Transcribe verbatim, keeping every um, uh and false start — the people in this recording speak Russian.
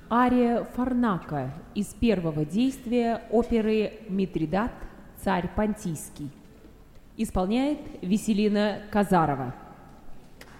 Ария Фарнака из первого действия оперы «Митридат, царь Понтийский». Исполняет Веселина Казарова.